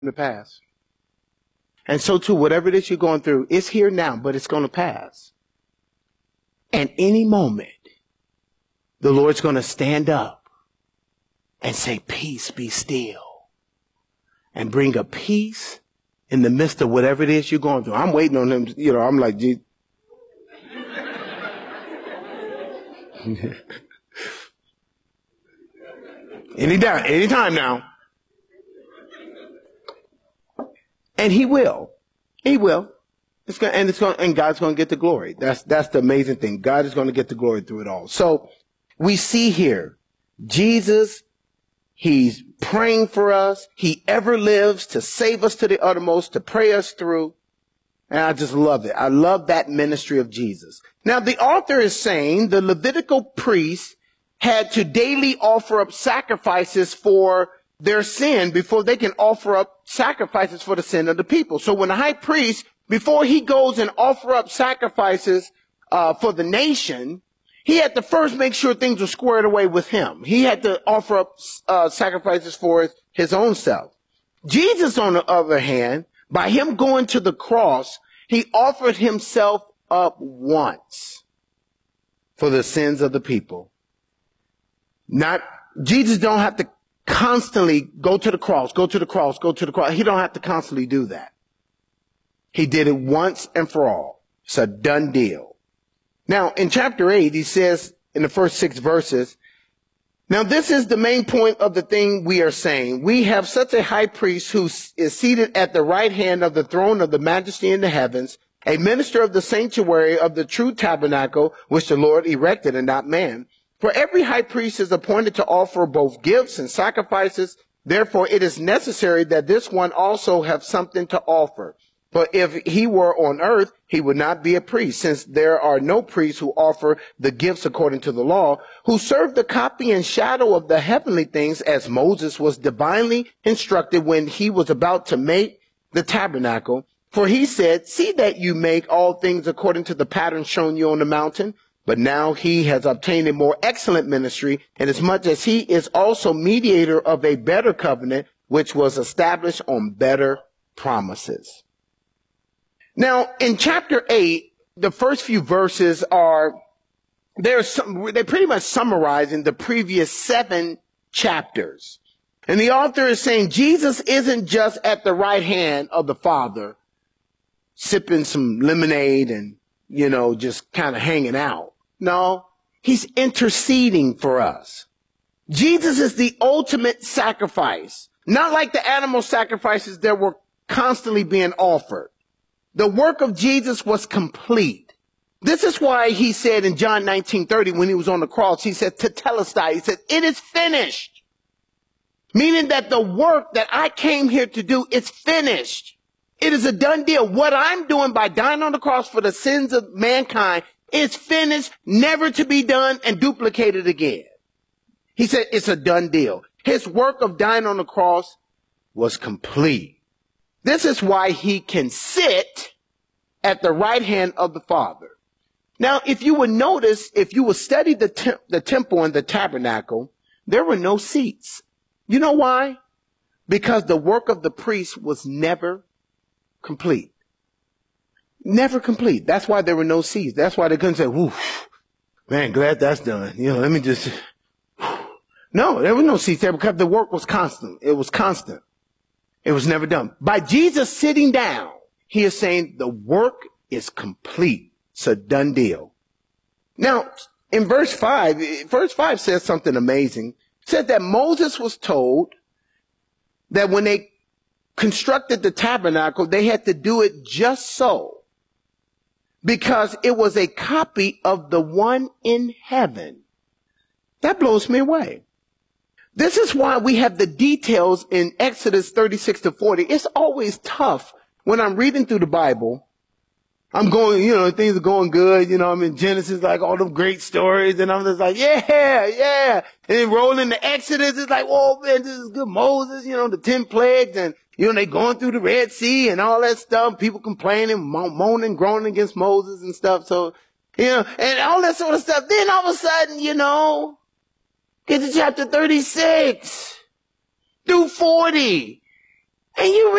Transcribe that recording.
to pass. And so too, whatever it is you're going through, it's here now, but it's going to pass. And any moment, the Lord's going to stand up and say, peace, be still. And bring a peace in the midst of whatever it is you're going through. I'm waiting on him. You know, I'm like, gee. Anytime now. And he will. He will. And God's going to get the glory. That's the amazing thing. God is going to get the glory through it all. So we see here, Jesus, he's praying for us. He ever lives to save us to the uttermost, to pray us through. And I just love it. I love that ministry of Jesus. Now, the author is saying the Levitical priests had to daily offer up sacrifices for their sin before they can offer up sacrifices for the sin of the people. So when the high priest, before he goes and offer up sacrifices for the nation, he had to first make sure things were squared away with him. He had to offer up sacrifices for his own self. Jesus, on the other hand, by him going to the cross, he offered himself up once for the sins of the people. Jesus don't have to constantly go to the cross, go to the cross, go to the cross. He don't have to constantly do that. He did it once and for all. It's a done deal. Now, in chapter 8, he says in the first 6 verses, now this is the main point of the thing we are saying. We have such a high priest who is seated at the right hand of the throne of the majesty in the heavens, a minister of the sanctuary of the true tabernacle, which the Lord erected and not man. For every high priest is appointed to offer both gifts and sacrifices. Therefore, it is necessary that this one also have something to offer. For if he were on earth, he would not be a priest, since there are no priests who offer the gifts according to the law, who serve the copy and shadow of the heavenly things, as Moses was divinely instructed when he was about to make the tabernacle. For he said, see that you make all things according to the pattern shown you on the mountain. But now he has obtained a more excellent ministry, inasmuch as he is also mediator of a better covenant, which was established on better promises. Now, in chapter 8, the first few verses they're pretty much summarizing the previous 7 chapters. And the author is saying Jesus isn't just at the right hand of the Father, sipping some lemonade and, just kind of hanging out. No, he's interceding for us. Jesus is the ultimate sacrifice, not like the animal sacrifices that were constantly being offered. The work of Jesus was complete. This is why he said in John 19:30, when he was on the cross, he said, tetelestai, he said, it is finished. Meaning that the work that I came here to do is finished. It is a done deal. What I'm doing by dying on the cross for the sins of mankind is finished, never to be done and duplicated again. He said it's a done deal. His work of dying on the cross was complete. This is why he can sit at the right hand of the Father. Now, if you would notice, if you would study the temple and the tabernacle, there were no seats. You know why? Because the work of the priest was never complete. Never complete. That's why there were no seats. That's why they couldn't say, whoo, man, glad that's done. Let me just, no, there were no seats there because the work was constant. It was constant. It was never done. By Jesus sitting down, he is saying the work is complete. It's a done deal. Now, in verse 5 says something amazing. It said that Moses was told that when they constructed the tabernacle, they had to do it just so, because it was a copy of the one in heaven. That blows me away. This is why we have the details in Exodus 36-40. It's always tough when I'm reading through the Bible. I'm going, things are going good. I'm in Genesis, like all them great stories. And I'm just like, yeah. And then rolling the Exodus, it's like, oh man, this is good. Moses, the 10 plagues, and, they going through the Red Sea and all that stuff. People complaining, moaning, groaning against Moses and stuff. So, and all that sort of stuff. Then all of a sudden, get to chapter 36 through 40. And you